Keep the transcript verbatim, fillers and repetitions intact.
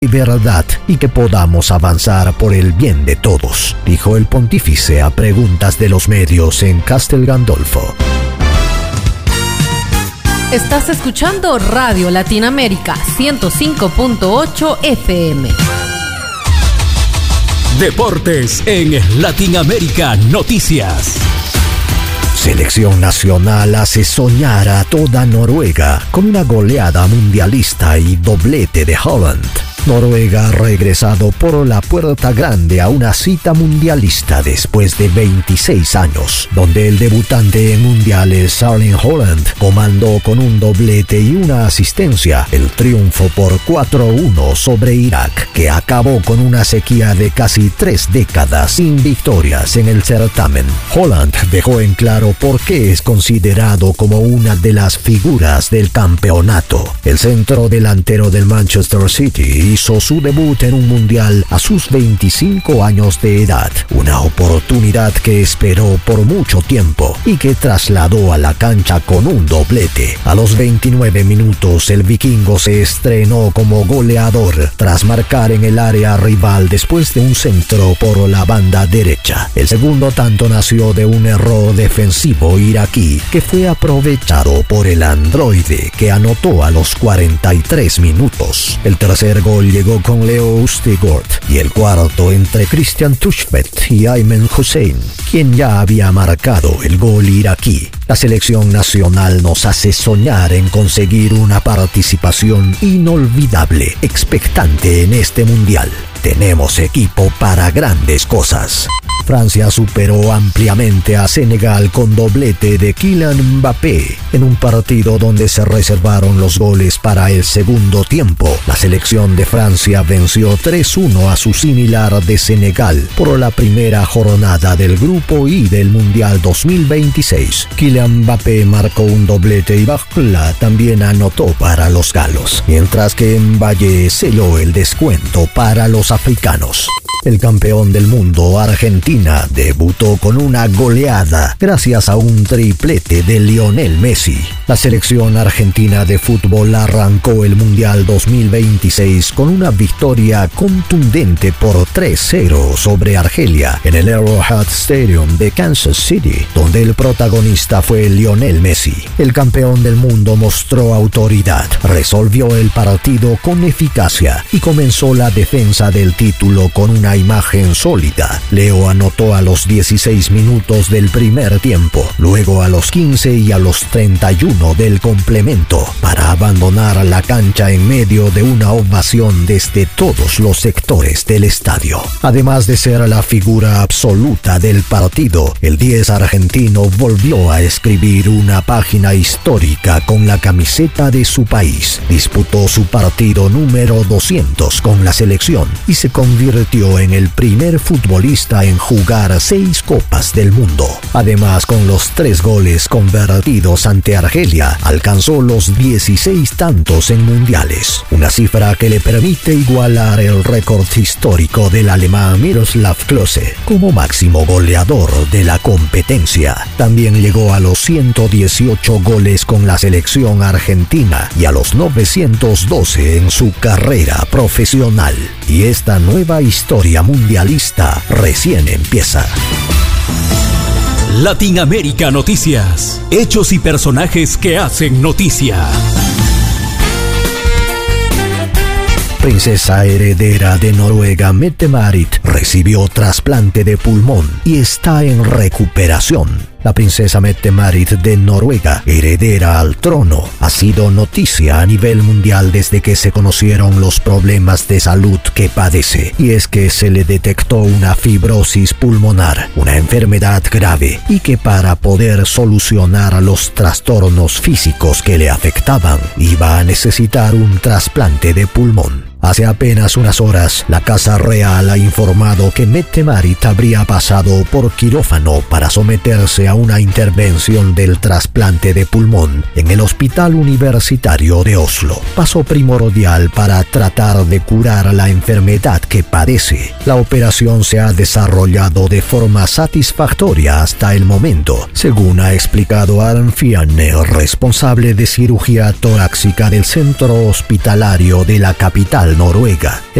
y verdad y que podamos avanzar por el bien de todos, dijo el pontífice a preguntas de los medios en Castel Gandolfo. Estás escuchando Radio Latinoamérica ciento cinco punto ocho F M. Deportes en Latinoamérica Noticias. Selección nacional hace soñar a toda Noruega con una goleada mundialista y doblete de Haaland. Noruega ha regresado por la puerta grande a una cita mundialista después de veintiséis años, donde el debutante en mundiales Erling Haaland comandó con un doblete y una asistencia el triunfo por cuatro a uno sobre Irak, que acabó con una sequía de casi tres décadas sin victorias en el certamen. Haaland dejó en claro por qué es considerado como una de las figuras del campeonato. El centro delantero del Manchester City hizo su debut en un mundial a sus veinticinco años de edad, una oportunidad que esperó por mucho tiempo y que trasladó a la cancha con un doblete. A los veintinueve minutos el vikingo se estrenó como goleador tras marcar en el área rival después de un centro por la banda derecha. El segundo tanto nació de un error defensivo iraquí que fue aprovechado por el androide, que anotó a los cuarenta y tres minutos. El tercer gol llegó con Leo Østigård y el cuarto entre Christian Tuchbet y Aymen Hussein, quien ya había marcado el gol iraquí. La selección nacional nos hace soñar en conseguir una participación inolvidable, expectante en este mundial. Tenemos equipo para grandes cosas. Francia superó ampliamente a Senegal con doblete de Kylian Mbappé en un partido donde se reservaron los goles para el segundo tiempo. La selección de Francia venció tres uno a su similar de Senegal por la primera jornada del Grupo I del Mundial dos mil veintiséis. Kylian Mbappé marcó un doblete y Barcola también anotó para los galos, mientras que Mbappé selló el descuento para los africanos. El campeón del mundo, Argentina, debutó con una goleada gracias a un triplete de Lionel Messi. La selección argentina de fútbol arrancó el Mundial dos mil veintiséis con una victoria contundente por tres cero sobre Argelia en el Arrowhead Stadium de Kansas City, donde el protagonista fue Lionel Messi. El campeón del mundo mostró autoridad, resolvió el partido con eficacia y comenzó la defensa del título con una imagen sólida. Leo anotó a los dieciséis minutos del primer tiempo, luego a los quince y a los treinta y uno del complemento, para abandonar la cancha en medio de una ovación desde todos los sectores del estadio. Además de ser la figura absoluta del partido, el diez argentino volvió a escribir una página histórica con la camiseta de su país. Disputó su partido número doscientos con la selección y se convirtió en el primer futbolista en jugar seis Copas del Mundo. Además, con los tres goles convertidos ante Argelia, alcanzó los dieciséis tantos en mundiales, una cifra que le permite igualar el récord histórico del alemán Miroslav Klose como máximo goleador de la competencia. También llegó a los ciento dieciocho goles con la selección argentina y a los novecientos doce en su carrera profesional. Y esta nueva historia mundialista recién empieza. Latinoamérica Noticias. Hechos y personajes que hacen noticia. Princesa heredera de Noruega Mette-Marit recibió trasplante de pulmón y está en recuperación. La princesa Mette-Marit de Noruega, heredera al trono, ha sido noticia a nivel mundial desde que se conocieron los problemas de salud que padece. Y es que se le detectó una fibrosis pulmonar, una enfermedad grave, y que para poder solucionar los trastornos físicos que le afectaban, iba a necesitar un trasplante de pulmón. Hace apenas unas horas, la Casa Real ha informado que Mette-Marit habría pasado por quirófano para someterse a una intervención del trasplante de pulmón en el Hospital Universitario de Oslo. Paso primordial para tratar de curar la enfermedad que padece. La operación se ha desarrollado de forma satisfactoria hasta el momento, según ha explicado Alan Fianne, responsable de cirugía torácica del centro hospitalario de la capital Nacional Noruega.